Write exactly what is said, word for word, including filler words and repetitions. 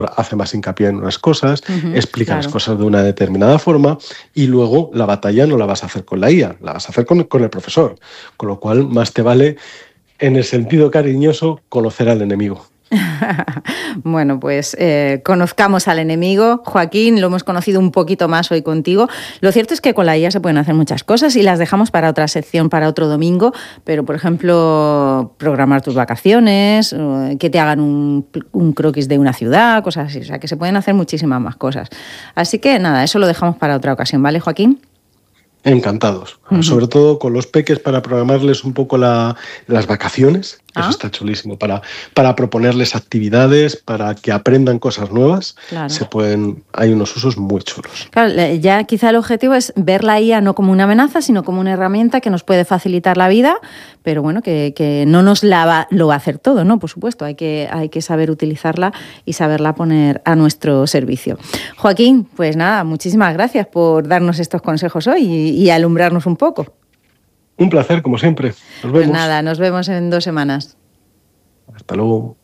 hace más hincapié en unas cosas, Uh-huh, explica claro. las cosas de una determinada forma y luego la batalla no la vas a hacer con la I A, la vas a hacer con, con el profesor, con lo cual más te vale, en el sentido cariñoso, conocer al enemigo. Bueno, pues eh, conozcamos al enemigo. Joaquín, lo hemos conocido un poquito más hoy contigo. Lo cierto es que con la I A se pueden hacer muchas cosas y las dejamos para otra sección, para otro domingo, pero, por ejemplo, programar tus vacaciones, que te hagan un, un croquis de una ciudad, cosas así. O sea, que se pueden hacer muchísimas más cosas. Así que, nada, eso lo dejamos para otra ocasión, ¿vale, Joaquín? Encantados. Uh-huh. Sobre todo con los peques para programarles un poco la, las vacaciones. ¿Ah? Eso está chulísimo. Para, para proponerles actividades, para que aprendan cosas nuevas. Claro. Se pueden, hay unos usos muy chulos. Claro, ya quizá el objetivo es ver la I A no como una amenaza, sino como una herramienta que nos puede facilitar la vida, pero bueno, que, que no nos la va, lo va a hacer todo, ¿no? Por supuesto, hay que, hay que saber utilizarla y saberla poner a nuestro servicio. Joaquín, pues nada, muchísimas gracias por darnos estos consejos hoy y, y alumbrarnos un poco. Un placer, como siempre. Nos vemos. Pues nada, nos vemos en dos semanas. Hasta luego.